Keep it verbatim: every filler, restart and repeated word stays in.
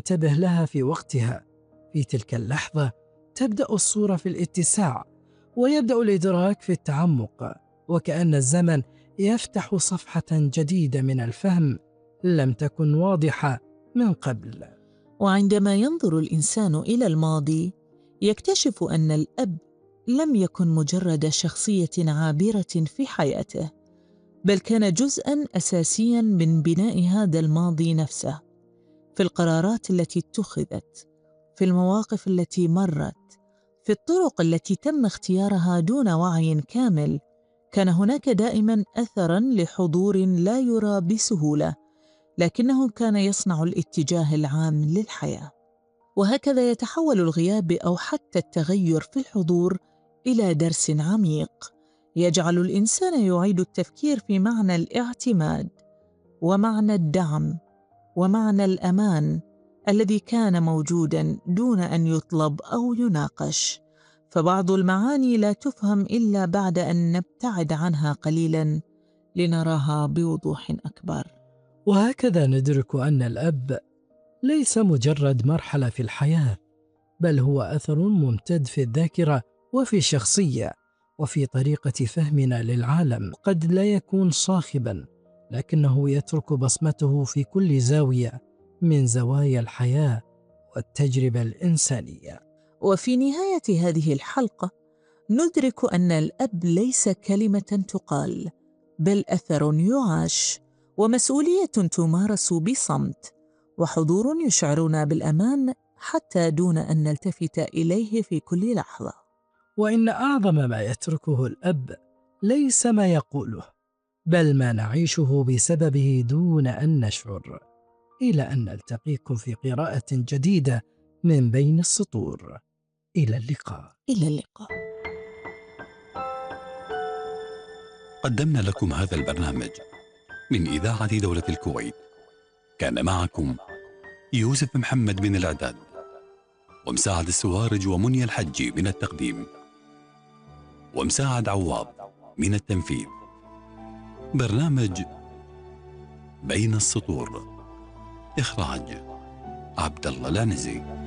ينتبه لها في وقتها. في تلك اللحظة تبدأ الصورة في الاتساع، ويبدأ الإدراك في التعمق، وكأن الزمن يفتح صفحة جديدة من الفهم لم تكن واضحة من قبل. وعندما ينظر الإنسان إلى الماضي يكتشف أن الأب لم يكن مجرد شخصية عابرة في حياته، بل كان جزءاً أساسياً من بناء هذا الماضي نفسه، في القرارات التي اتخذت، في المواقف التي مرت، في الطرق التي تم اختيارها دون وعي كامل. كان هناك دائماً أثراً لحضور لا يرى بسهولة، لكنه كان يصنع الاتجاه العام للحياة. وهكذا يتحول الغياب أو حتى التغير في الحضور إلى درس عميق يجعل الإنسان يعيد التفكير في معنى الاعتماد، ومعنى الدعم، ومعنى الأمان الذي كان موجوداً دون أن يطلب أو يناقش. فبعض المعاني لا تفهم إلا بعد أن نبتعد عنها قليلاً لنراها بوضوح أكبر. وهكذا ندرك أن الأب ليس مجرد مرحلة في الحياة، بل هو أثر ممتد في الذاكرة وفي الشخصية وفي طريقة فهمنا للعالم. قد لا يكون صاخبا، لكنه يترك بصمته في كل زاوية من زوايا الحياة والتجربة الإنسانية. وفي نهاية هذه الحلقة ندرك أن الأب ليس كلمة تقال، بل أثر يعاش، ومسؤولية تمارس بصمت، وحضور يشعرنا بالأمان حتى دون أن نلتفت إليه في كل لحظة. وإن أعظم ما يتركه الأب ليس ما يقوله، بل ما نعيشه بسببه دون أن نشعر. إلى أن نلتقيكم في قراءة جديدة من بين السطور. إلى اللقاء. إلى اللقاء. قدمنا لكم هذا البرنامج من إذاعة دولة الكويت. كان معكم يوسف محمد من الإعداد، ومساعد السوارج ومنيا الحجي من التقديم، ومساعد عواب من التنفيذ. برنامج بين السطور، إخراج عبد الله العنزي.